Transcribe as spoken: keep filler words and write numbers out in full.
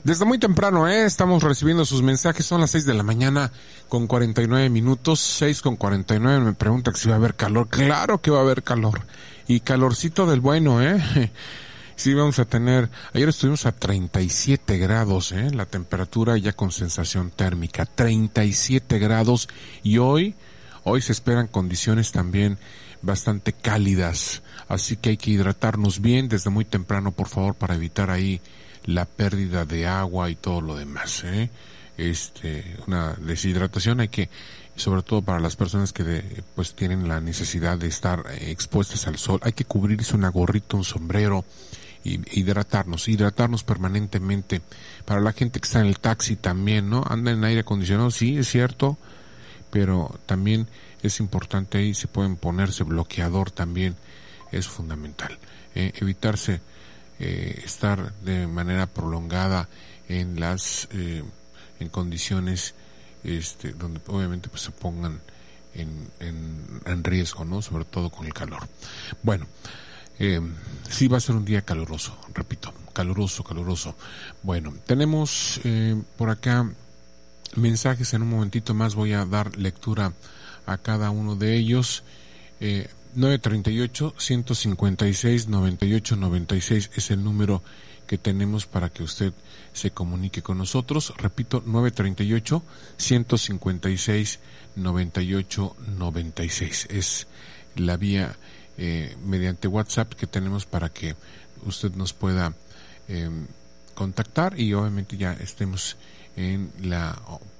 Desde muy temprano, ¿eh? Estamos recibiendo sus mensajes. Son las seis de la mañana con cuarenta y nueve minutos. seis con cuarenta y nueve. Me pregunta que si va a haber calor. Claro que va a haber calor. Y calorcito del bueno, ¿eh? Sí, vamos a tener... Ayer estuvimos a treinta y siete grados, ¿eh? La temperatura ya con sensación térmica. treinta y siete grados. Y hoy, hoy se esperan condiciones también bastante cálidas. Así que hay que hidratarnos bien desde muy temprano, por favor, para evitar ahí la pérdida de agua y todo lo demás, ¿eh? Este, una deshidratación hay que, sobre todo para las personas que de, pues tienen la necesidad de estar eh, expuestas al sol, hay que cubrirse una gorrita, un sombrero y hidratarnos, hidratarnos permanentemente. Para la gente que está en el taxi también, ¿no? Anda en aire acondicionado, sí, es cierto, pero también es importante ahí, se pueden ponerse bloqueador también, es fundamental, eh, evitarse Eh, estar de manera prolongada en las eh, en condiciones este donde obviamente pues se pongan en, en, en riesgo, ¿no? Sobre todo con el calor. Bueno, eh, sí va a ser un día caluroso, repito, caluroso, caluroso. Bueno, tenemos eh, por acá mensajes. En un momentito más voy a dar lectura a cada uno de ellos. eh, nueve treinta y ocho, ciento cincuenta y seis, noventa y ocho noventa y seis es el número que tenemos para que usted se comunique con nosotros. Repito, nueve treinta y ocho, ciento cincuenta y seis, noventa y ocho noventa y seis es la vía eh, mediante WhatsApp que tenemos para que usted nos pueda eh, contactar y obviamente ya estemos en la